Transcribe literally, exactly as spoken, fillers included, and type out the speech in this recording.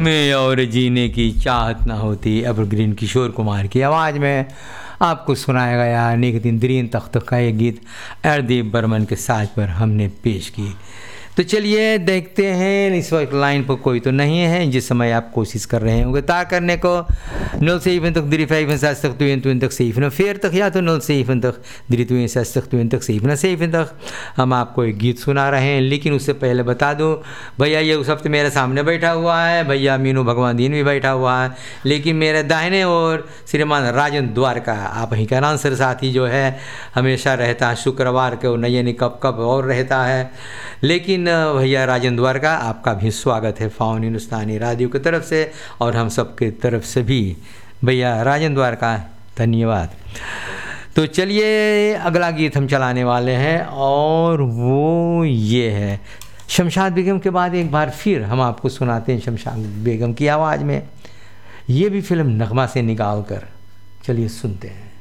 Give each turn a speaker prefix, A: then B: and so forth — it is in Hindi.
A: में और जीने की चाहत न होती। एवरग्रीन किशोर कुमार की आवाज़ में आपको सुनाया गया निगतिन दरीन तख्त का ये गीत अर्दीप बर्मन के साज पर हमने पेश की। तो चलिए देखते हैं, इस वक्त लाइन पर कोई तो नहीं है जिस समय आप कोशिश कर रहे होंगे तार करने को नल से इवन तक दरी फाइवन सास तक तो इन तक से इवन फेर तक या तो नल से इवन तक दरी तो सास तक तो इन तक से इवन से इवन तक हम आपको एक गीत सुना रहे हैं। लेकिन उससे पहले बता दूं भैया, ये उस हफ्ते मेरे सामने बैठा हुआ है भैया मीनू भगवान दीन भी बैठा हुआ है, लेकिन मेरे दाहिने और श्रीमान राजन द्वारका आप ही का आंसर साथी जो है हमेशा रहता है शुक्रवार को, न यानी कब कब और रहता है। लेकिन भैया राजन द्वारका आपका भी स्वागत है फाउन हिंदुस्तानी रेडियो की तरफ से और हम सब की तरफ से भी भैया राजन द्वारका धन्यवाद। तो चलिए अगला गीत हम चलाने वाले हैं और वो ये है शमशाद बेगम के बाद एक बार फिर हम आपको सुनाते हैं शमशाद बेगम की आवाज़ में, ये भी फिल्म नगमा से निकाल कर। चलिए सुनते हैं।